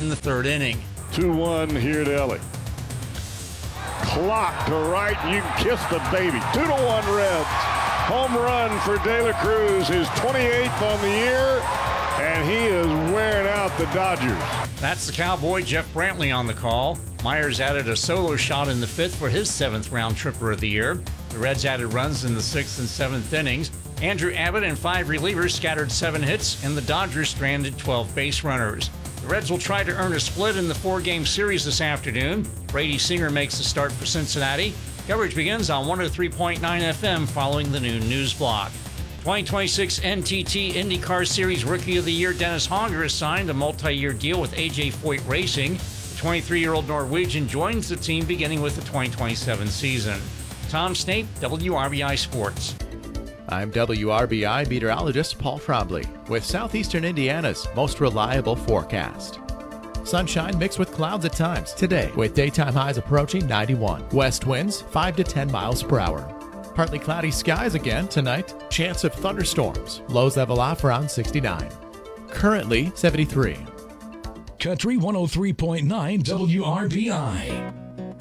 in the third inning. 2-1 here at Ellie. Clock to right, you can kiss the baby. 2-1 Reds. Home run for De La Cruz, his 28th on the year, and he is wearing out the Dodgers. That's the Cowboy, Jeff Brantley, on the call. Myers added a solo shot in the fifth for his 7th round tripper of the year. The Reds added runs in the 6th and 7th innings. Andrew Abbott and 5 relievers scattered 7 hits, and the Dodgers stranded 12 base runners. The Reds will try to earn a split in the 4-game series this afternoon. Brady Singer makes the start for Cincinnati. Coverage begins on 103.9 FM following the noon news block. 2026 NTT IndyCar Series Rookie of the Year Dennis Hogger has signed a multi-year deal with AJ Foyt Racing. The 23-year-old Norwegian joins the team beginning with the 2027 season. Tom Snape, WRBI Sports. I'm WRBI meteorologist Paul Trombley with Southeastern Indiana's most reliable forecast. Sunshine mixed with clouds at times today, with daytime highs approaching 91. West winds 5 to 10 miles per hour. Partly cloudy skies again tonight. Chance of thunderstorms. Lows level off around 69. Currently 73. Country 103.9 WRBI.